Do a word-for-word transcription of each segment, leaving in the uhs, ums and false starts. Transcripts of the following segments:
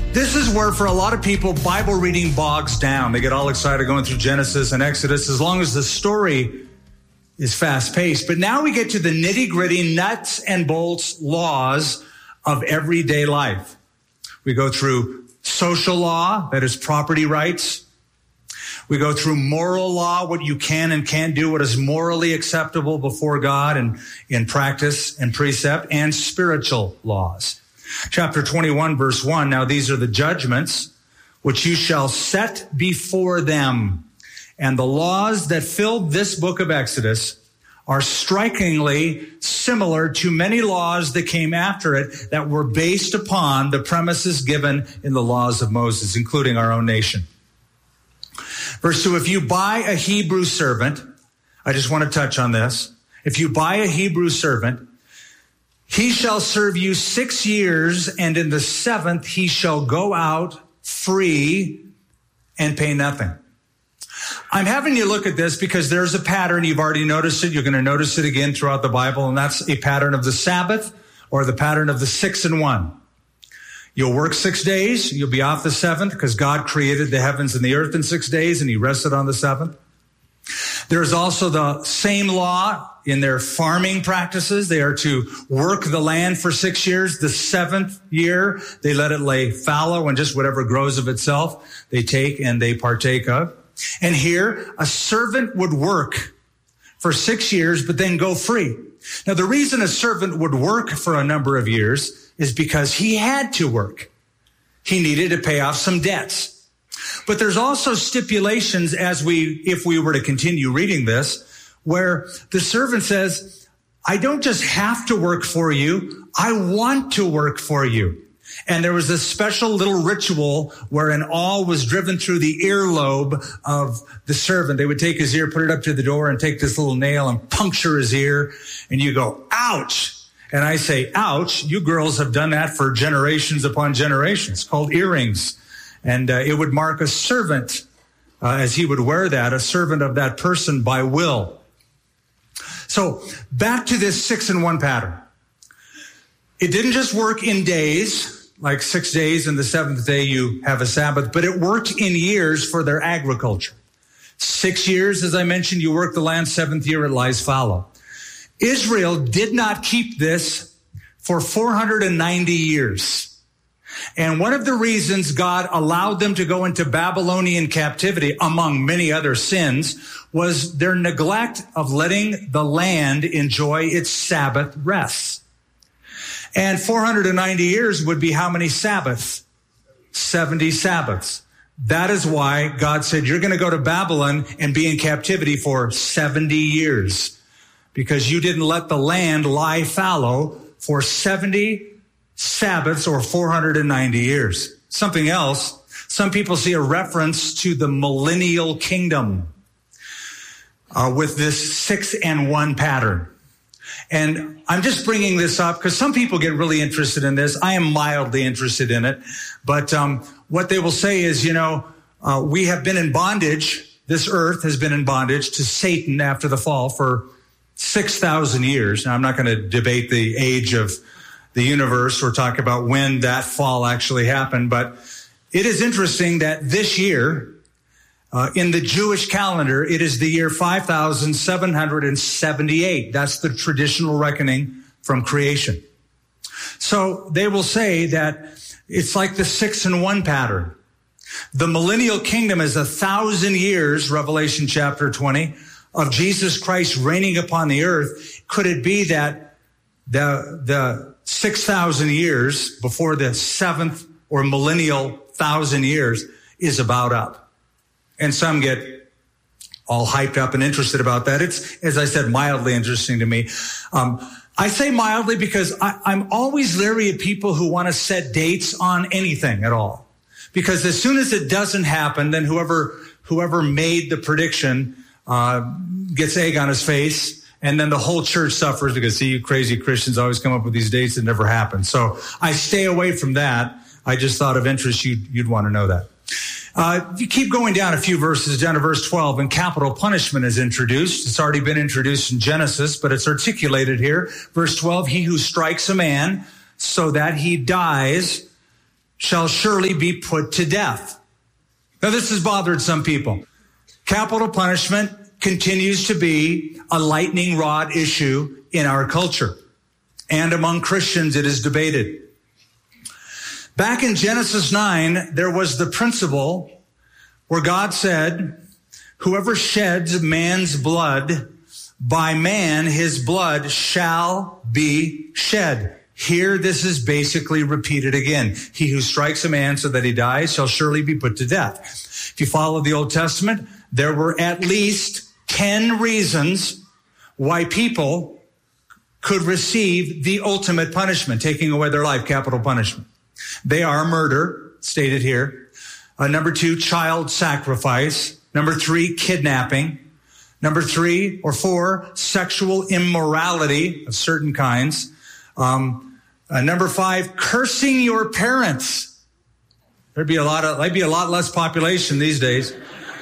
This is where, for a lot of people, Bible reading bogs down. They get all excited going through Genesis and Exodus as long as the story is fast-paced. But now we get to the nitty-gritty, nuts and bolts laws of everyday life. We go through social law, that is property rights. We go through moral law, what you can and can't do, what is morally acceptable before God and in practice and precept, and spiritual laws. Chapter twenty-one, verse one, now these are the judgments which you shall set before them. And the laws that filled this book of Exodus are strikingly similar to many laws that came after it that were based upon the premises given in the laws of Moses, including our own nation. Verse two, if you buy a Hebrew servant, I just want to touch on this. If you buy a Hebrew servant, he shall serve you six years, and in the seventh he shall go out free and pay nothing. I'm having you look at this because there's a pattern. You've already noticed it. You're going to notice it again throughout the Bible, and that's a pattern of the Sabbath or the pattern of the six and one. You'll work six days. You'll be off the seventh because God created the heavens and the earth in six days, and he rested on the seventh. There's also the same law in their farming practices. They are to work the land for six years. The seventh year, they let it lay fallow, and just whatever grows of itself, they take and they partake of. And here, a servant would work for six years, but then go free. Now, the reason a servant would work for a number of years is because he had to work. He needed to pay off some debts. But there's also stipulations as we, if we were to continue reading this, where the servant says, I don't just have to work for you, I want to work for you. And there was a special little ritual where an awl was driven through the earlobe of the servant. They would take his ear, put it up to the door, and take this little nail and puncture his ear. And you go, ouch. And I say, ouch. You girls have done that for generations upon generations, called earrings. And uh, it would mark a servant, uh, as he would wear that, a servant of that person by will. So back to this six and one pattern. It didn't just work in days, like six days, and the seventh day you have a Sabbath, but it worked in years for their agriculture. Six years, as I mentioned, you work the land. Seventh year, it lies fallow. Israel did not keep this for four hundred ninety years. And one of the reasons God allowed them to go into Babylonian captivity, among many other sins, was their neglect of letting the land enjoy its Sabbath rests. And four hundred ninety years would be how many Sabbaths? seventy Sabbaths. That is why God said, you're going to go to Babylon and be in captivity for seventy years, because you didn't let the land lie fallow for seventy Sabbaths or four hundred ninety years. Something else, some people see a reference to the millennial kingdom uh, with this six and one pattern. And I'm just bringing this up because some people get really interested in this. I am mildly interested in it. But um, what they will say is, you know, uh, we have been in bondage. This earth has been in bondage to Satan after the fall for six thousand years. Now, I'm not going to debate the age of the universe or talk about when that fall actually happened. But it is interesting that this year, Uh, in the Jewish calendar, it is the year five thousand seven hundred seventy-eight. That's the traditional reckoning from creation. So they will say that it's like the six and one pattern. The millennial kingdom is a thousand years, Revelation chapter twenty, of Jesus Christ reigning upon the earth. Could it be that the, the six thousand years before the seventh or millennial thousand years is about up? And some get all hyped up and interested about that. It's, as I said, mildly interesting to me. Um, I say mildly because I, I'm always leery of people who want to set dates on anything at all. Because as soon as it doesn't happen, then whoever whoever made the prediction uh, gets egg on his face, and then the whole church suffers because, see, you crazy Christians always come up with these dates that never happen. So I stay away from that. I just thought of interest you'd, you'd want to know that. Uh, you keep going down a few verses, down to verse twelve, and capital punishment is introduced. It's already been introduced in Genesis, but it's articulated here. Verse twelve, he who strikes a man so that he dies shall surely be put to death. Now, this has bothered some people. Capital punishment continues to be a lightning rod issue in our culture. And among Christians, it is debated. Back in Genesis nine, there was the principle where God said, whoever sheds man's blood, by man his blood shall be shed. Here, this is basically repeated again. He who strikes a man so that he dies shall surely be put to death. If you follow the Old Testament, there were at least ten reasons why people could receive the ultimate punishment, taking away their life, capital punishment. They are murder, stated here. Uh, number two, child sacrifice. Number three, kidnapping. Number three or four, sexual immorality of certain kinds. Um, uh, number five, cursing your parents. There'd be a lot of, there'd be a lot less population these days.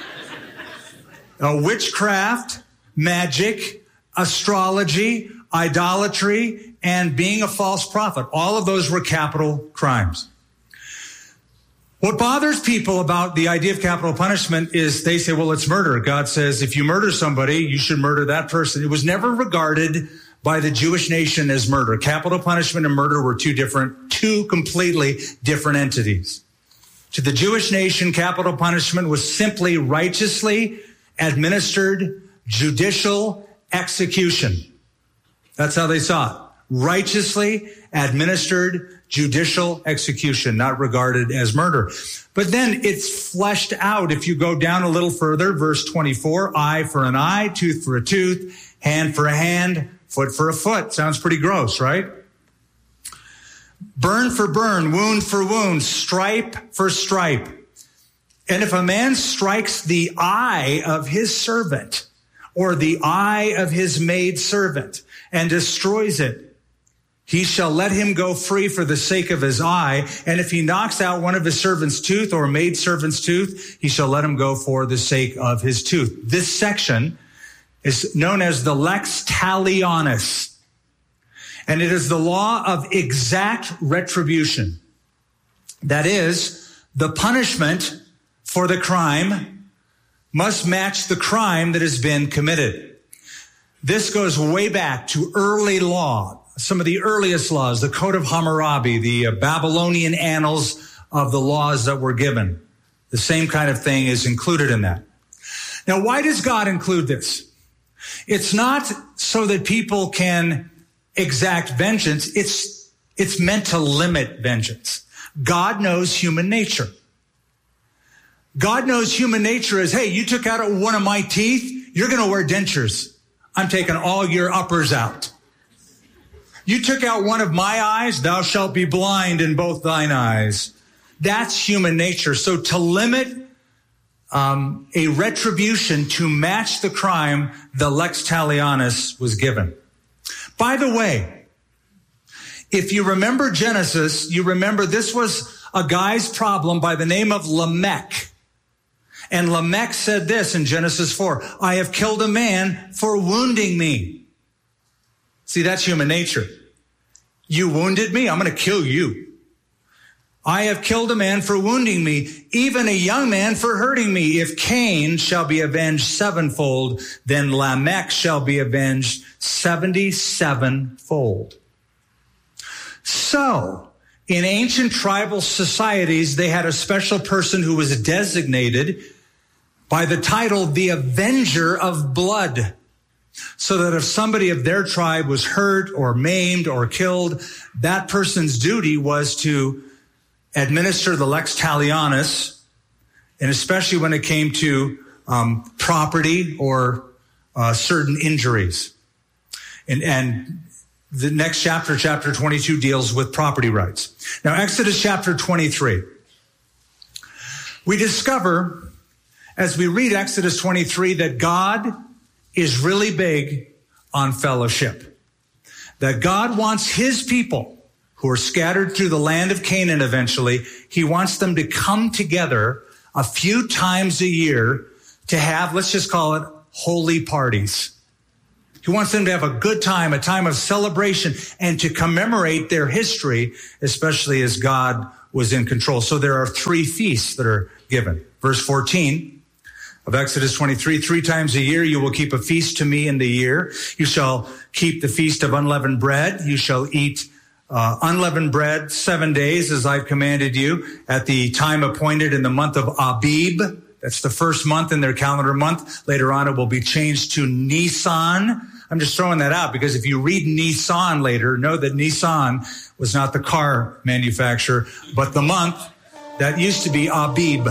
Uh, witchcraft, magic, astrology, idolatry, and being a false prophet. All of those were capital crimes. What bothers people about the idea of capital punishment is they say, well, it's murder. God says, if you murder somebody, you should murder that person. It was never regarded by the Jewish nation as murder. Capital punishment and murder were two different, two completely different entities. To the Jewish nation, capital punishment was simply righteously administered judicial execution. That's how they saw it. Righteously administered judicial execution, not regarded as murder. But then it's fleshed out. If you go down a little further, verse twenty-four, eye for an eye, tooth for a tooth, hand for a hand, foot for a foot. Sounds pretty gross, right? Burn for burn, wound for wound, stripe for stripe. And if a man strikes the eye of his servant or the eye of his maid servant and destroys it, he shall let him go free for the sake of his eye. And if he knocks out one of his servant's tooth or maid servant's tooth, he shall let him go for the sake of his tooth. This section is known as the lex talionis. And it is the law of exact retribution. That is, the punishment for the crime must match the crime that has been committed. This goes way back to early law, some of the earliest laws, the Code of Hammurabi, the uh, Babylonian annals of the laws that were given. The same kind of thing is included in that. Now, why does God include this? It's not so that people can exact vengeance. It's, it's meant to limit vengeance. God knows human nature. God knows human nature as, hey, you took out one of my teeth, you're going to wear dentures. I'm taking all your uppers out. You took out one of my eyes, thou shalt be blind in both thine eyes. That's human nature. So to limit um, a retribution to match the crime, the lex talionis was given. By the way, if you remember Genesis, you remember this was a guy's problem by the name of Lamech. And Lamech said this in Genesis four, I have killed a man for wounding me. See, that's human nature. You wounded me, I'm going to kill you. I have killed a man for wounding me, even a young man for hurting me. If Cain shall be avenged sevenfold, then Lamech shall be avenged seventy-sevenfold. So, in ancient tribal societies, they had a special person who was designated by the title, the Avenger of Blood. So that if somebody of their tribe was hurt or maimed or killed, that person's duty was to administer the lex talionis, and especially when it came to um, property or uh, certain injuries. And, and the next chapter, chapter twenty-two, deals with property rights. Now, Exodus chapter twenty-three. We discover, as we read Exodus twenty-three, that God is really big on fellowship. That God wants his people who are scattered through the land of Canaan eventually, he wants them to come together a few times a year to have, let's just call it, holy parties. He wants them to have a good time, a time of celebration, and to commemorate their history, especially as God was in control. So there are three feasts that are given. Verse fourteen of Exodus twenty-three, three times a year you will keep a feast to me in the year. You shall keep the feast of unleavened bread. You shall eat uh, unleavened bread seven days as I've commanded you at the time appointed in the month of Abib. That's the first month in their calendar month. Later on, it will be changed to Nisan. I'm just throwing that out because if you read Nisan later, know that Nisan was not the car manufacturer, but the month that used to be Abib.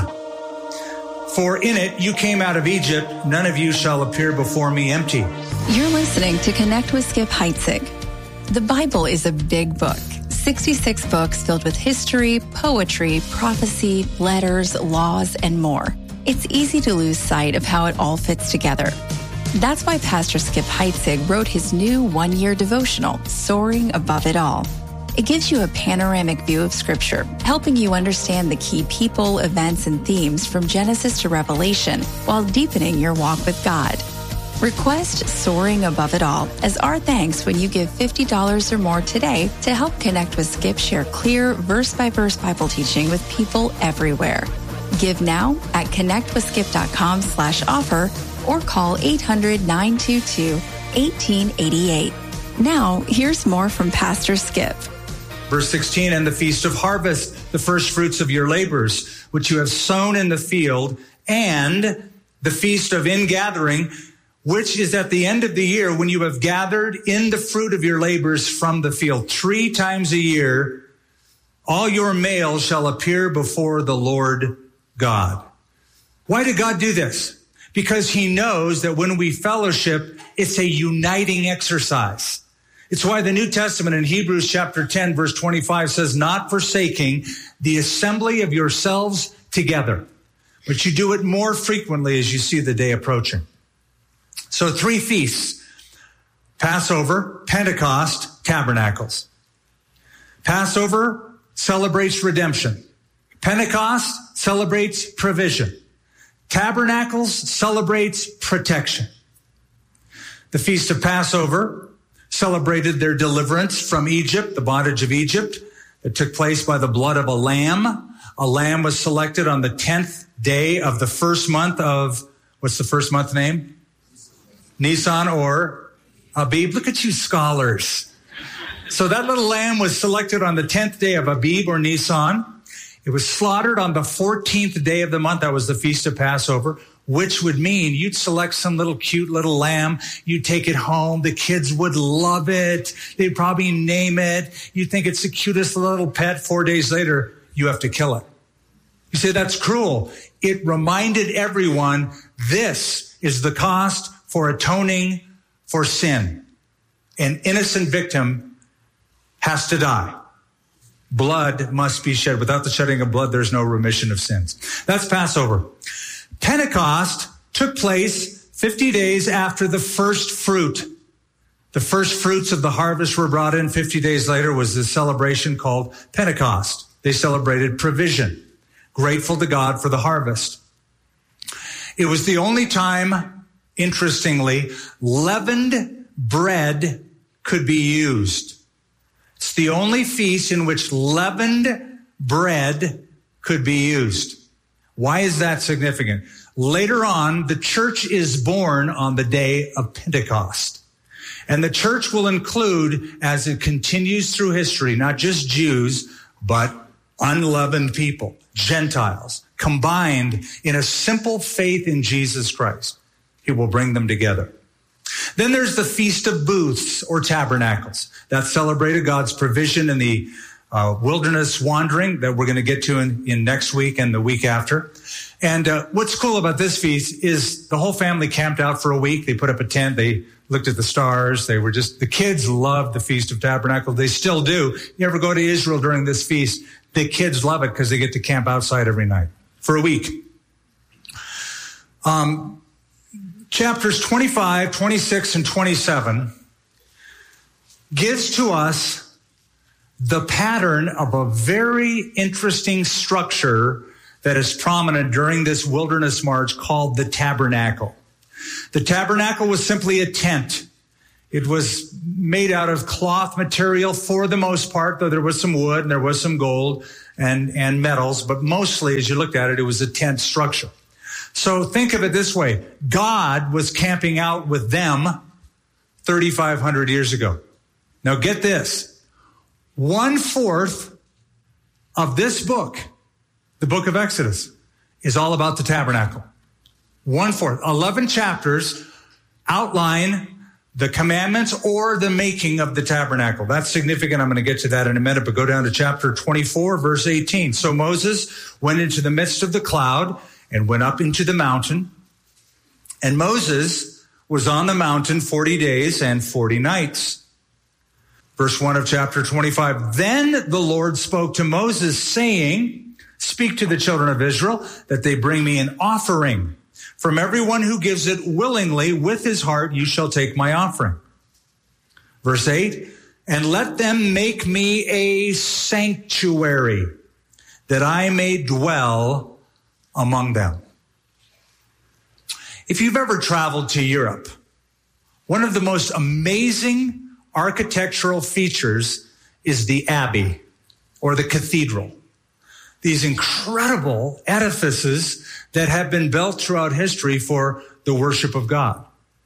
For in it you came out of Egypt. None of you shall appear before me empty. You're listening to Connect with Skip Heitzig. The Bible is a big book. sixty-six books filled with history, poetry, prophecy, letters, laws, and more. It's easy to lose sight of how it all fits together. That's why Pastor Skip Heitzig wrote his new one-year devotional, Soaring Above It All. It gives you a panoramic view of Scripture, helping you understand the key people, events, and themes from Genesis to Revelation while deepening your walk with God. Request Soaring Above It All as our thanks when you give fifty dollars or more today to help Connect with Skip share clear, verse-by-verse Bible teaching with people everywhere. Give now at connectwithskip.com slash offer or call eight hundred, nine two two, one eight eight eight. Now, here's more from Pastor Skip. Verse sixteen, and the feast of harvest, the first fruits of your labors, which you have sown in the field, and the feast of ingathering, which is at the end of the year when you have gathered in the fruit of your labors from the field. Three times a year, all your males shall appear before the Lord God. Why did God do this? Because he knows that when we fellowship, it's a uniting exercise. It's why the New Testament in Hebrews chapter ten, verse twenty-five says, not forsaking the assembly of yourselves together, but you do it more frequently as you see the day approaching. So three feasts: Passover, Pentecost, Tabernacles. Passover celebrates redemption. Pentecost celebrates provision. Tabernacles celebrates protection. The Feast of Passover celebrated their deliverance from Egypt, the bondage of Egypt, that took place by the blood of a lamb. A lamb was selected on the tenth day of the first month of, what's the first month name? Nisan or Abib. Look at you scholars. So that little lamb was selected on the tenth day of Abib or Nisan. It was slaughtered on the fourteenth day of the month. That was the Feast of Passover, which would mean you'd select some little cute little lamb. You'd take it home. The kids would love it. They'd probably name it. You'd think it's the cutest little pet. Four days later, you have to kill it. You say, that's cruel. It reminded everyone this is the cost for atoning for sin. An innocent victim has to die. Blood must be shed. Without the shedding of blood, there's no remission of sins. That's Passover. Pentecost took place fifty days after the first fruit. The first fruits of the harvest were brought in. fifty days later was the celebration called Pentecost. They celebrated provision, grateful to God for the harvest. It was the only time, interestingly, leavened bread could be used. It's the only feast in which leavened bread could be used. Why is that significant? Later on, the church is born on the day of Pentecost. And the church will include, as it continues through history, not just Jews, but unleavened people, Gentiles, combined in a simple faith in Jesus Christ. He will bring them together. Then there's the Feast of Booths or Tabernacles. That celebrated God's provision in the uh, wilderness wandering that we're going to get to in, in next week and the week after. And uh, what's cool about this feast is the whole family camped out for a week. They put up a tent. They looked at the stars. They were just, the kids loved the Feast of Tabernacles. They still do. You ever go to Israel during this feast? The kids love it because they get to camp outside every night for a week. Um, chapters twenty-five, twenty-six, and twenty-seven gives to us the pattern of a very interesting structure that is prominent during this wilderness march called the tabernacle. The tabernacle was simply a tent. It was made out of cloth material for the most part, though there was some wood and there was some gold. and, and metals, but mostly, as you looked at it, it was a tent structure. So think of it this way. God was camping out with them thirty-five hundred years ago. Now get this. One fourth of this book, the book of Exodus, is all about the tabernacle. One fourth. eleven chapters outline the commandments or the making of the tabernacle. That's significant. I'm going to get to that in a minute, but go down to chapter twenty-four, verse eighteen. So Moses went into the midst of the cloud and went up into the mountain. And Moses was on the mountain forty days and forty nights. Verse one of chapter twenty-five. Then the Lord spoke to Moses, saying, speak to the children of Israel that they bring me an offering. From everyone who gives it willingly with his heart, you shall take my offering. Verse eight, and let them make me a sanctuary that I may dwell among them. If you've ever traveled to Europe, one of the most amazing architectural features is the abbey or the cathedral. These incredible edifices that have been built throughout history for the worship of God.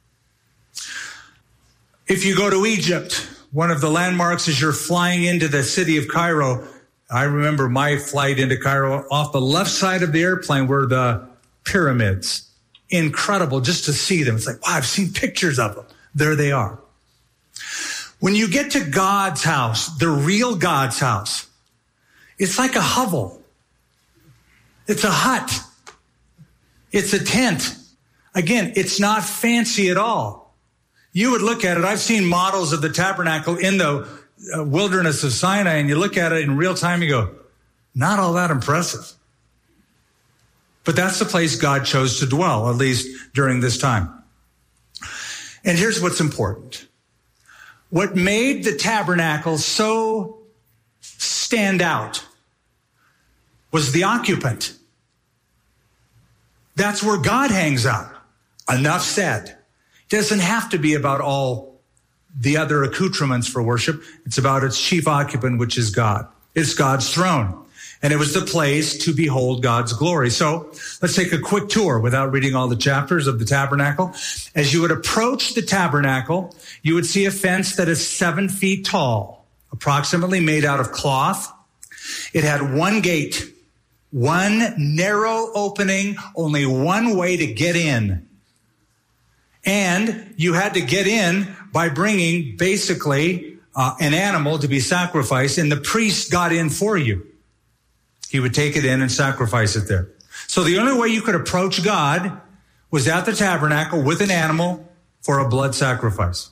If you go to Egypt, one of the landmarks as you're flying into the city of Cairo, I remember my flight into Cairo, off the left side of the airplane were the pyramids. Incredible just to see them. It's like, wow, I've seen pictures of them. There they are. When you get to God's house, the real God's house, it's like a hovel. It's a hut. It's a tent. Again, it's not fancy at all. You would look at it. I've seen models of the tabernacle in the uh, wilderness of Sinai, and you look at it in real time, you go, not all that impressive. But that's the place God chose to dwell, at least during this time. And here's what's important. What made the tabernacle so stand out was the occupant. That's where God hangs out. Enough said. It doesn't have to be about all the other accoutrements for worship. It's about its chief occupant, which is God. It's God's throne. And it was the place to behold God's glory. So let's take a quick tour without reading all the chapters of the tabernacle. As you would approach the tabernacle, you would see a fence that is seven feet tall, approximately made out of cloth. It had one gate, one narrow opening, only one way to get in. And you had to get in by bringing basically uh, an animal to be sacrificed, and the priest got in for you. He would take it in and sacrifice it there. So the only way you could approach God was at the tabernacle with an animal for a blood sacrifice.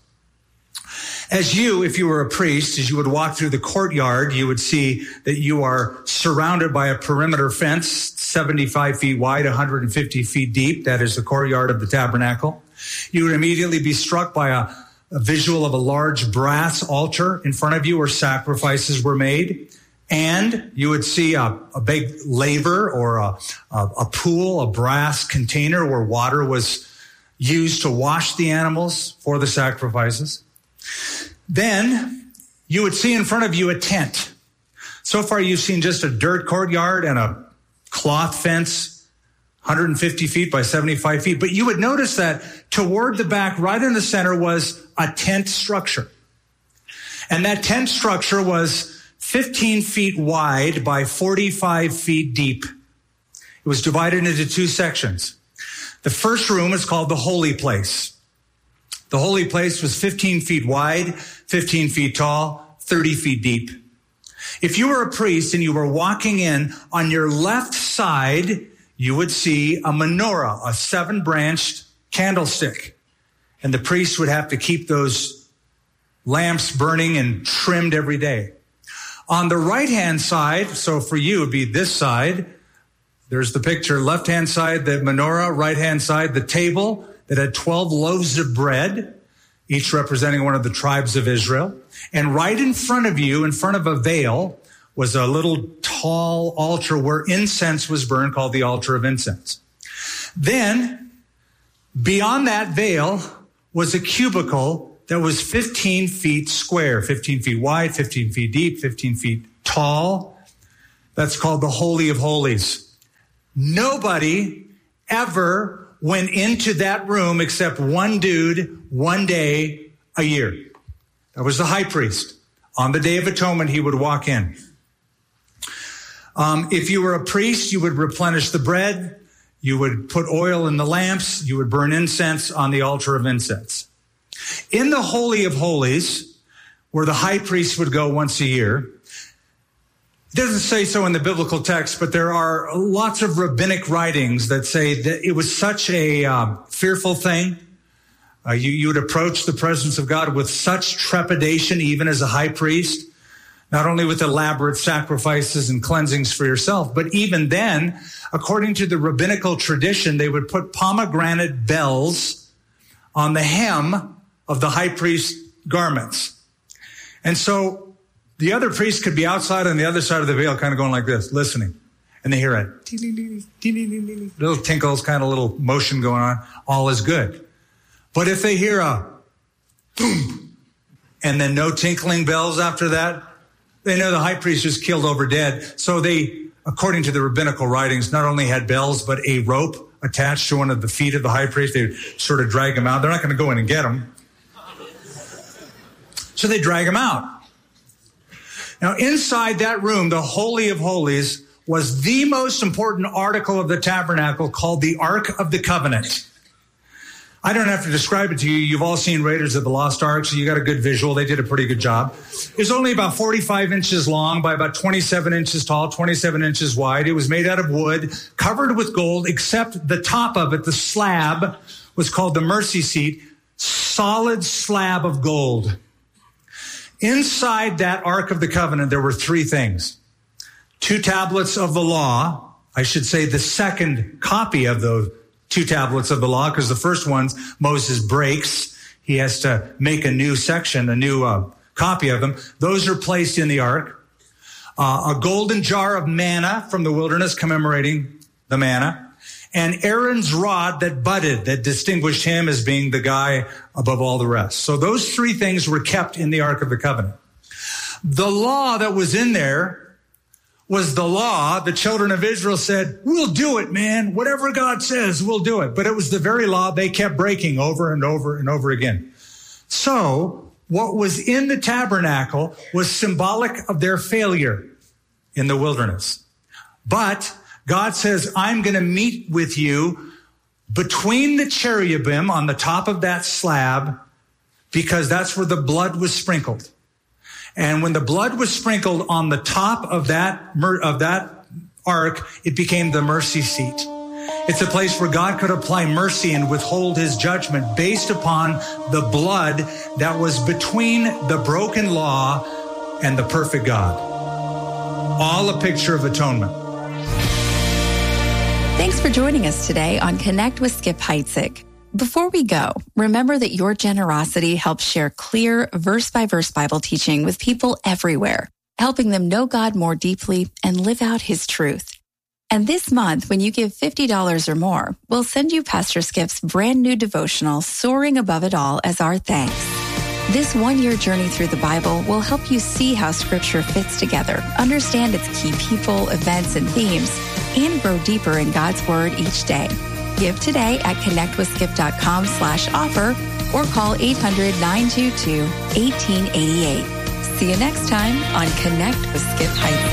As you, if you were a priest, as you would walk through the courtyard, you would see that you are surrounded by a perimeter fence, seventy-five feet wide, one hundred fifty feet deep. That is the courtyard of the tabernacle. You would immediately be struck by a, a visual of a large brass altar in front of you where sacrifices were made. And you would see a, a big laver or a, a, a pool, a brass container where water was used to wash the animals for the sacrifices. Then you would see in front of you a tent. So far you've seen just a dirt courtyard and a cloth fence, one hundred fifty feet by seventy-five feet. But you would notice that toward the back, right in the center, was a tent structure. And that tent structure was fifteen feet wide by forty-five feet deep. It was divided into two sections. The first room is called the Holy Place. The Holy Place was fifteen feet wide, fifteen feet tall, thirty feet deep. If you were a priest and you were walking in, on your left side, you would see a menorah, a seven-branched candlestick. And the priest would have to keep those lamps burning and trimmed every day. On the right-hand side, so for you, it would be this side. There's the picture, left-hand side, the menorah, right-hand side, the table that had twelve loaves of bread, each representing one of the tribes of Israel. And right in front of you, in front of a veil, was a little tall altar where incense was burned, called the altar of incense. Then, beyond that veil, was a cubicle that was fifteen feet square, fifteen feet wide, fifteen feet deep, fifteen feet tall. that's called the Holy of Holies. Nobody ever went into that room except one dude, one day a year. That was the high priest. On the Day of Atonement, he would walk in. Um, if you were a priest, you would replenish the bread. You would put oil in the lamps. You would burn incense on the altar of incense. In the Holy of Holies, where the high priest would go once a year, it doesn't say so in the biblical text, but there are lots of rabbinic writings that say that it was such a uh, fearful thing. Uh, you, you would approach the presence of God with such trepidation, even as a high priest, not only with elaborate sacrifices and cleansings for yourself, but even then, according to the rabbinical tradition, they would put pomegranate bells on the hem of the high priest's garments. And so the other priest could be outside on the other side of the veil, kind of going like this, listening. And they hear a little tinkles, kind of little motion going on. All is good. But if they hear a boom, and then no tinkling bells after that, they know the high priest was killed over dead. So they, according to the rabbinical writings, not only had bells, but a rope attached to one of the feet of the high priest. They would sort of drag him out. They're not going to go in and get him. So they drag him out. Now, inside that room, the Holy of Holies was the most important article of the tabernacle called the Ark of the Covenant. I don't have to describe it to you. You've all seen Raiders of the Lost Ark, so you got a good visual. They did a pretty good job. It was only about forty-five inches long by about twenty-seven inches tall, twenty-seven inches wide. It was made out of wood, covered with gold, except the top of it, the slab, was called the mercy seat, solid slab of gold. Inside that Ark of the Covenant, there were three things. Two tablets of the law. I should say the second copy of those two tablets of the law, because the first ones Moses breaks. He has to make a new section, a new uh, copy of them. Those are placed in the Ark. Uh, a golden jar of manna from the wilderness commemorating the manna. And Aaron's rod that budded, that distinguished him as being the guy above all the rest. So those three things were kept in the Ark of the Covenant. The law that was in there was the law. The children of Israel said, we'll do it, man. Whatever God says, we'll do it. But it was the very law they kept breaking over and over and over again. So what was in the tabernacle was symbolic of their failure in the wilderness. But God says, I'm going to meet with you between the cherubim on the top of that slab, because that's where the blood was sprinkled. And when the blood was sprinkled on the top of that, of that ark, it became the mercy seat. It's a place where God could apply mercy and withhold his judgment based upon the blood that was between the broken law and the perfect God. All a picture of atonement. Thanks for joining us today on Connect with Skip Heitzig. Before we go, remember that your generosity helps share clear, verse-by-verse Bible teaching with people everywhere, helping them know God more deeply and live out his truth. And this month, when you give fifty dollars or more, we'll send you Pastor Skip's brand new devotional, Soaring Above It All, as our thanks. This one-year journey through the Bible will help you see how Scripture fits together, understand its key people, events, and themes, and grow deeper in God's Word each day. Give today at connectwithskip.com slash offer or call eight hundred, nine two two, one eight eight eight. See you next time on Connect with Skip Heitzig.